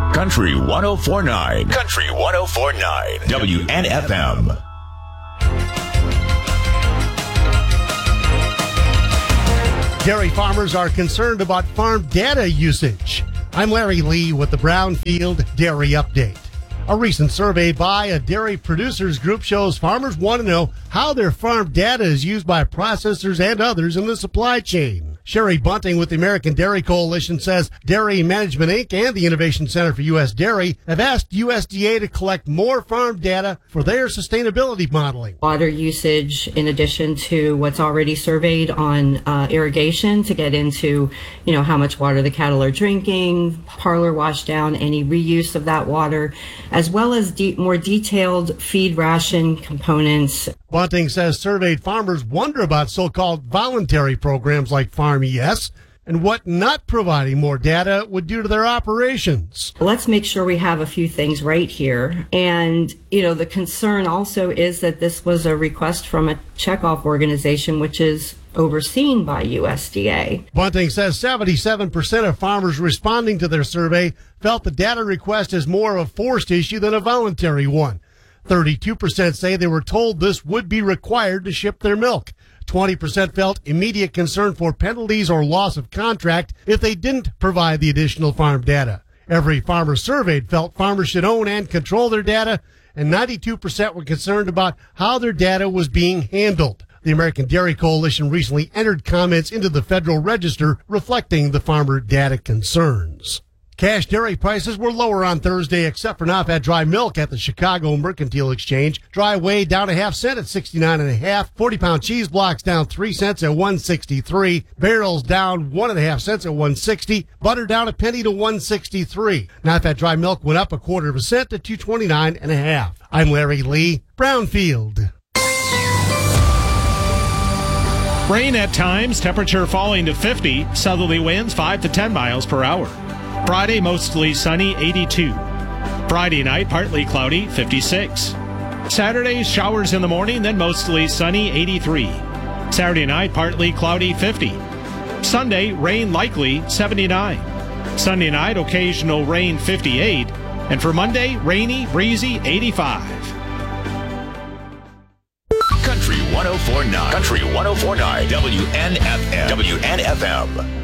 Country 104.9. Country 104.9. WNFM. Dairy farmers are concerned about farm data usage. I'm Larry Lee with the Brownfield Dairy Update. A recent survey by a dairy producers group shows farmers want to know how their farm data is used by processors and others in the supply chain. Sherry Bunting with the American Dairy Coalition says Dairy Management Inc. and the Innovation Center for U.S. Dairy have asked USDA to collect more farm data for their sustainability modeling. Water usage, in addition to what's already surveyed on irrigation, to get into, how much water the cattle are drinking, parlor wash down, any reuse of that water, as well as more detailed feed ration components. Bunting says surveyed farmers wonder about so-called voluntary programs like Farm ES and what not providing more data would do to their operations. Let's make sure we have a few things right here. And, the concern also is that this was a request from a checkoff organization, which is overseen by USDA. Bunting says 77% of farmers responding to their survey felt the data request is more of a forced issue than a voluntary one. 32% say they were told this would be required to ship their milk. 20% felt immediate concern for penalties or loss of contract if they didn't provide the additional farm data. Every farmer surveyed felt farmers should own and control their data, and 92% were concerned about how their data was being handled. The American Dairy Coalition recently entered comments into the Federal Register reflecting the farmer data concerns. Cash dairy prices were lower on Thursday, except for non-fat dry milk at the Chicago Mercantile Exchange. Dry whey down a half cent at 69.5. 40-pound cheese blocks down 3 cents at 163. Barrels down 1.5 cents at 160. Butter down a penny to 163. Non-fat dry milk went up 1/4 cent to 229.5. I'm Larry Lee, Brownfield. Rain at times, temperature falling to 50. Southerly winds 5 to 10 miles per hour. Friday, mostly sunny, 82. Friday night, partly cloudy, 56. Saturday, showers in the morning, then mostly sunny, 83. Saturday night, partly cloudy, 50. Sunday, rain likely, 79. Sunday night, occasional rain, 58. And for Monday, rainy, breezy, 85. Country 104.9. Country 104.9. WNFM. WNFM.